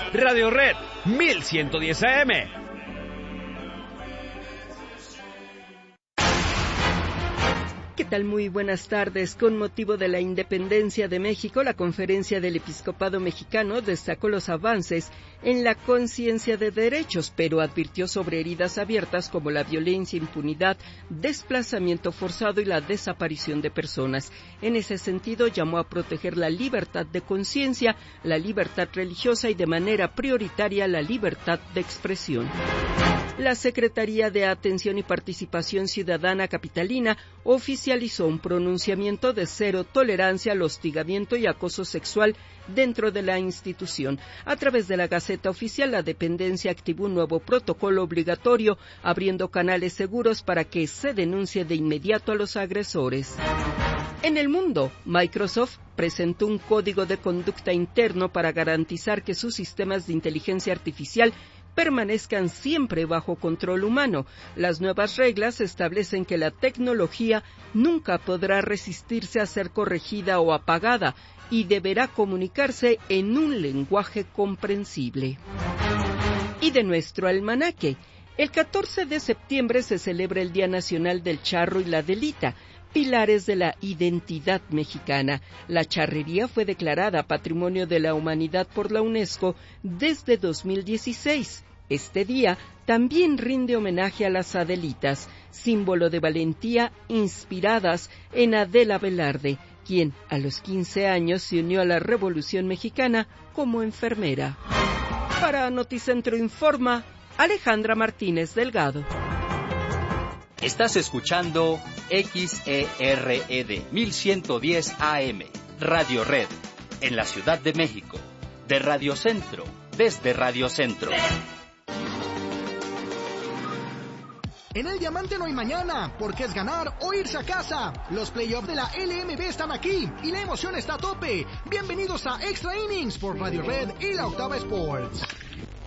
Radio Red 1110 AM. ¿Qué tal? Muy buenas tardes. Con motivo de la independencia de México, la Conferencia del Episcopado Mexicano destacó los avances en la conciencia de derechos, pero advirtió sobre heridas abiertas como la violencia, impunidad, desplazamiento forzado y la desaparición de personas. En ese sentido, llamó a proteger la libertad de conciencia, la libertad religiosa y de manera prioritaria la libertad de expresión. La Secretaría de Atención y Participación Ciudadana Capitalina oficializó un pronunciamiento de cero tolerancia al hostigamiento y acoso sexual dentro de la institución. A través de la Gaceta Oficial, la dependencia activó un nuevo protocolo obligatorio, abriendo canales seguros para que se denuncie de inmediato a los agresores. En el mundo, Microsoft presentó un código de conducta interno para garantizar que sus sistemas de inteligencia artificial permanezcan siempre bajo control humano. Las nuevas reglas establecen que la tecnología nunca podrá resistirse a ser corregida o apagada y deberá comunicarse en un lenguaje comprensible. Y de nuestro almanaque, el 14 de septiembre se celebra el Día Nacional del Charro y la Delita, pilares de la identidad mexicana. La charrería fue declarada Patrimonio de la Humanidad por la UNESCO desde 2016. Este día también rinde homenaje a las Adelitas, símbolo de valentía inspiradas en Adela Velarde, quien a los 15 años se unió a la Revolución Mexicana como enfermera. Para Noticentro Informa, Alejandra Martínez Delgado. Estás escuchando XERED 1110 AM, Radio Red, en la Ciudad de México, de Radio Centro, desde Radio Centro. En el Diamante no hay mañana, porque es ganar o irse a casa. Los playoffs de la LMB están aquí y la emoción está a tope. Bienvenidos a Extra Innings por Radio Red y la Octava Sports.